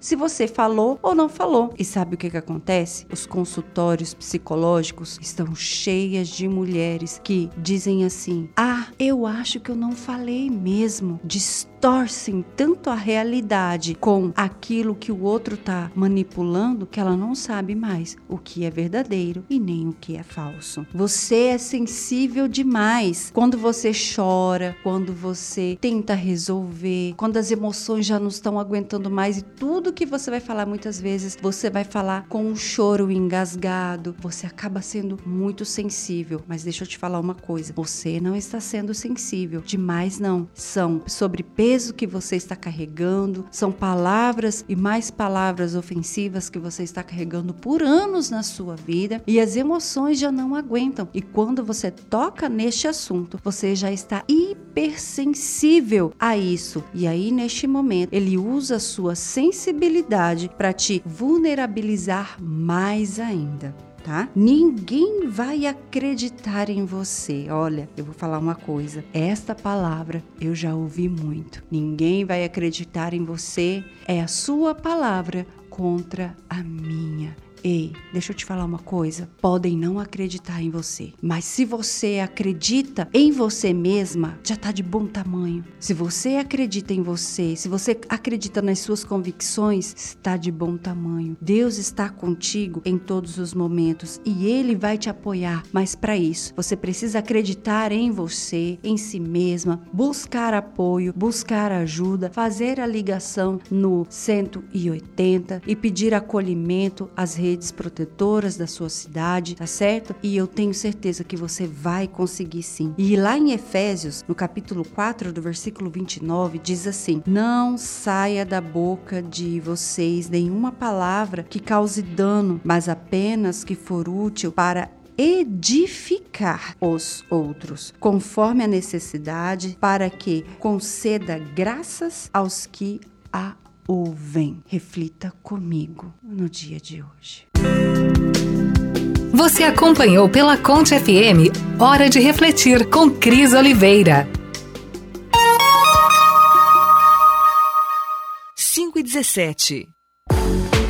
se você falou ou não falou. E sabe o que acontece? Os consultórios psicológicos estão cheios de mulheres que dizem assim: eu acho que eu não falei mesmo. Distorcem tanto a realidade com aquilo que o outro tá manipulando que ela não sabe mais o que é verdadeiro e nem o que é falso. Você é sensível demais quando você chora, quando você tenta resolver, quando as emoções já não estão aguentando mais e tudo que você vai falar muitas vezes, você vai falar com um choro engasgado. Você acaba sendo muito sensível. Mas deixa eu te falar uma coisa, você não está sendo sensível demais, não. São sobre peso que você está carregando, são palavras e mais palavras ofensivas que você está carregando por anos na sua vida e as emoções já não aguentam. E quando você toca neste assunto, você já está hipersensível a isso. E aí, neste momento, ele usa a sua sensibilidade para te vulnerabilizar mais ainda. Tá? Ninguém vai acreditar em você. Olha, eu vou falar uma coisa. Esta palavra eu já ouvi muito. Ninguém vai acreditar em você. É a sua palavra contra a minha. Ei, deixa eu te falar uma coisa. Podem não acreditar em você, mas se você acredita em você mesma, já tá de bom tamanho. Se você acredita em você, se você acredita nas suas convicções, está de bom tamanho. Deus está contigo em todos os momentos e Ele vai te apoiar. Mas para isso, você precisa acreditar em você, em si mesma, buscar apoio, buscar ajuda, fazer a ligação no 180 e pedir acolhimento às redes protetoras da sua cidade, tá certo? E eu tenho certeza que você vai conseguir sim. E lá em Efésios, no capítulo 4, do versículo 29, diz assim: não saia da boca de vocês nenhuma palavra que cause dano, mas apenas que for útil para edificar os outros, conforme a necessidade, para que conceda graças aos que a ouvem. Reflita comigo no dia de hoje. Você acompanhou pela Conte FM Hora de Refletir com Cris Oliveira. 5:17